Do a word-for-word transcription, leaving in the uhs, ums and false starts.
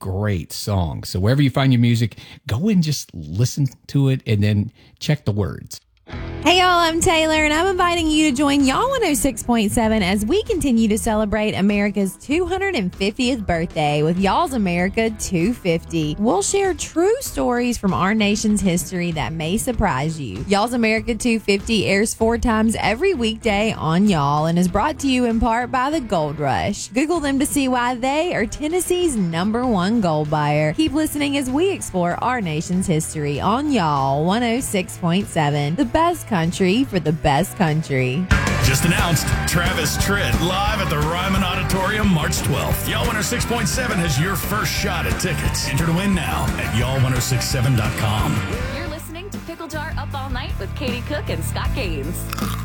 great songs. So wherever you find your music, go and just listen to it and then check the words. Hey y'all, I'm Taylor, and I'm inviting you to join Y'all one oh six point seven as we continue to celebrate America's two hundred fiftieth birthday with Y'all's America two fifty. We'll share true stories from our nation's history that may surprise you. Y'all's America two fifty airs four times every weekday on Y'all and is brought to you in part by the Gold Rush. Google them to see why they are Tennessee's number one gold buyer. Keep listening as we explore our nation's history on Y'all one oh six point seven, the best country for the best country. Just announced, Travis Tritt live at the Ryman Auditorium March twelfth. Y'all one oh six point seven has your first shot at tickets. Enter to win now at y'all ten sixty-seven dot com. You're listening to Pickle Jar Up All Night with Katie Cook and Scott Gaines.